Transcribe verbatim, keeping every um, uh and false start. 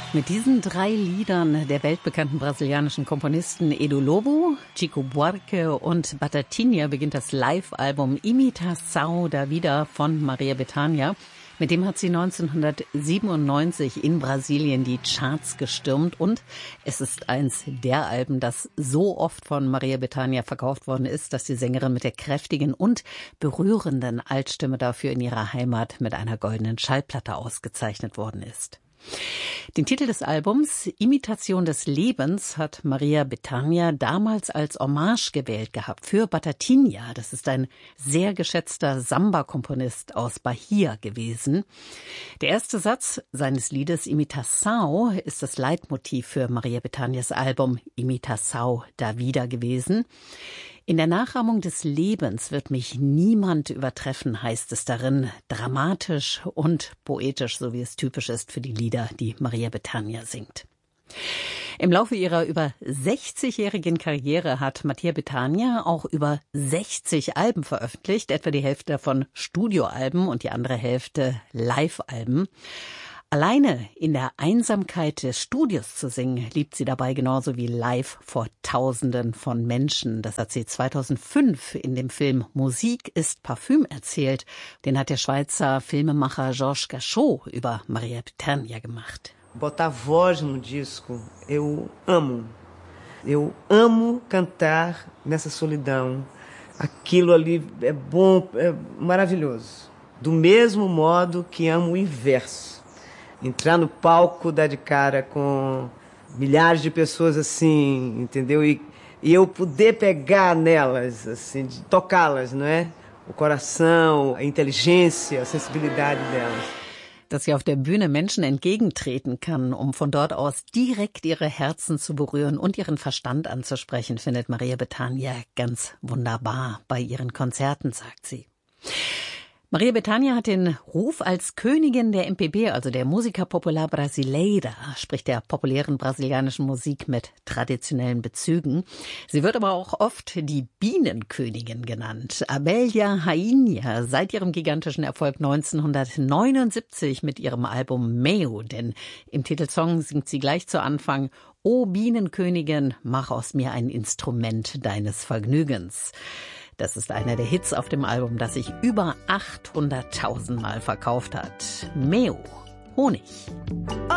Mit diesen drei Liedern der weltbekannten brasilianischen Komponisten Edu Lobo, Chico Buarque und Batatinha beginnt das Live-Album Imitação da Vida von Maria Bethânia. Mit dem hat sie neunzehnhundertsiebenundneunzig in Brasilien die Charts gestürmt und es ist eins der Alben, das so oft von Maria Bethânia verkauft worden ist, dass die Sängerin mit der kräftigen und berührenden Altstimme dafür in ihrer Heimat mit einer goldenen Schallplatte ausgezeichnet worden ist. Den Titel des Albums, Imitation des Lebens, hat Maria Bethânia damals als Hommage gewählt gehabt für Batatinha. Das ist ein sehr geschätzter Samba-Komponist aus Bahia gewesen. Der erste Satz seines Liedes Imitação ist das Leitmotiv für Maria Bethânias Album Imitação da Vida gewesen. In der Nachahmung des Lebens wird mich niemand übertreffen, heißt es darin, dramatisch und poetisch, so wie es typisch ist für die Lieder, die Maria Bethânia singt. Im Laufe ihrer über sechzigjährigen Karriere hat Maria Bethânia auch über sechzig Alben veröffentlicht, etwa die Hälfte davon Studioalben und die andere Hälfte Live-Alben. Alleine in der Einsamkeit des Studios zu singen, liebt sie dabei genauso wie live vor Tausenden von Menschen. Das hat sie zweitausendfünf in dem Film Musik ist Parfüm erzählt. Den hat der Schweizer Filmemacher Georges Cachot über Maria Bethânia gemacht. Botar voz no disco, eu amo. Eu amo cantar nessa solidão. Aquilo ali é bom, é maravilhoso. Do mesmo modo que amo o inverso. Entrar no palco, dar de cara com milhares de pessoas assim, entendeu? E, e eu poder pegar nelas, assim, de tocá-las, não é? O coração, a inteligência, a sensibilidade delas. Dass sie auf der Bühne Menschen entgegentreten kann, um von dort aus direkt ihre Herzen zu berühren und ihren Verstand anzusprechen, findet Maria Bethânia ganz wunderbar bei ihren Konzerten, sagt sie. Maria Bethânia hat den Ruf als Königin der M P B, also der Música Popular Brasileira, sprich der populären brasilianischen Musik mit traditionellen Bezügen. Sie wird aber auch oft die Bienenkönigin genannt. Abelha Rainha, seit ihrem gigantischen Erfolg neunzehnhundertneunundsiebzig mit ihrem Album Meu, denn im Titelsong singt sie gleich zu Anfang: O Bienenkönigin, mach aus mir ein Instrument deines Vergnügens. Das ist einer der Hits auf dem Album, das sich über achthunderttausend Mal verkauft hat. Meu, Honig.